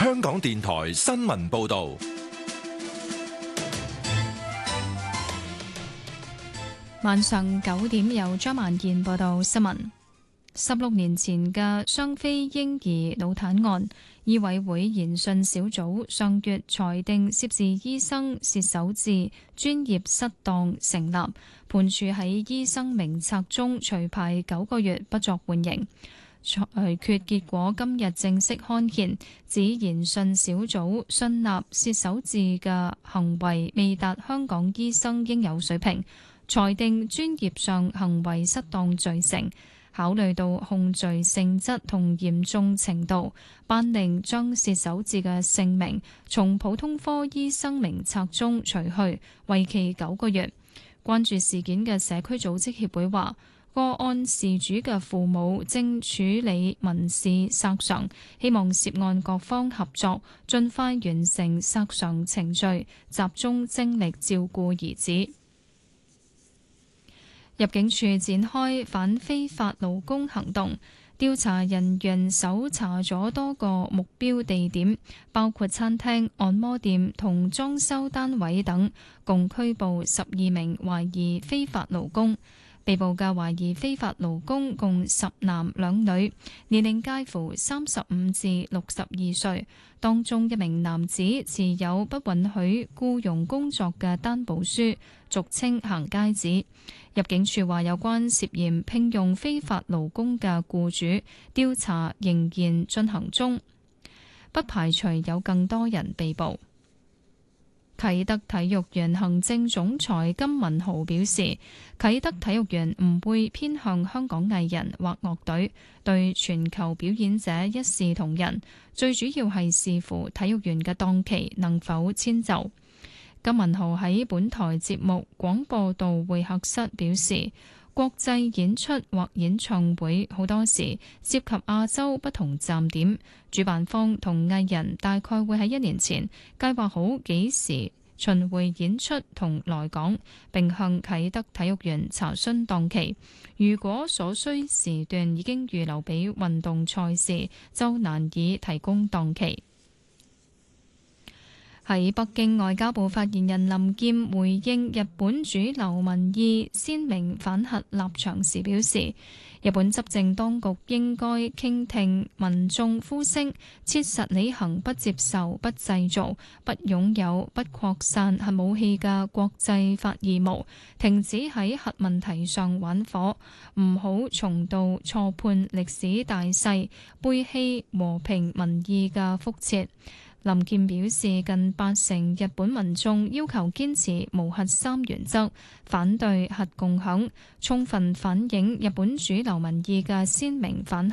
香港電台新聞報道。 晚上9點由張萬燕報道新聞。16年前嘅雙非嬰兒腦癱案，醫委會研訊小組上月裁定涉事醫生薛守志專業失當成立，判處喺醫生名冊中除牌9個月，不作緩刑。裁決結果今日正式刊憲，指研訊小組信納薛守志嘅行為未達香港醫生應有水平，裁定專業上行為失當罪成。考慮到控罪性質同嚴重程度，頒令將薛守志嘅姓名從普通科醫生名冊中除去，為期9個月。關注事件嘅社區組織協會話，個案事主嘅父母正處理民事索償，希望涉案各方合作，盡快完成索償程序，集中精力照顧兒子。入境處展開反非法勞工行動，調查人員搜查咗多個目標地點，包括餐廳、按摩店同裝修單位等，共拘捕12名懷疑非法勞工。被捕嘅懷疑非法勞工共10男2女，年齡介乎35至62歲。當中一名男子持有不允許僱傭工作嘅擔保書，俗稱行街紙。入境處話，有關涉嫌聘用非法勞工嘅僱主調查仍然進行中，不排除有更多人被捕。啟德體育園行政總裁金文豪表示，啟德體育園唔會偏向香港藝人或樂隊，對全球表演者一視同仁，最主要係視乎體育園嘅檔期能否遷就。金文豪喺本台節目廣播道會客室表示，國際演出或演唱會好多時涉及亞洲不同站點，主辦方同藝人大概會喺1年前計劃好幾時巡迴演出同來港，並向啟德體育園查詢檔期。如果所需時段已經預留俾運動賽事，就難以提供檔期。喺北京，外交部發言人林劍回應日本主流民意鮮明反核立場時表示，日本執政當局應該傾聽民眾呼聲，切實履行不接受、不製造、不擁有、不擴散核武器嘅國際法義務，停止喺核問題上玩火，唔好重蹈錯判歷史大勢、背棄和平民意嘅覆轍。林健表示，近80%日本民眾要求堅持無核三原則，反對核共享，充分反映日本主流民意嘅鮮明反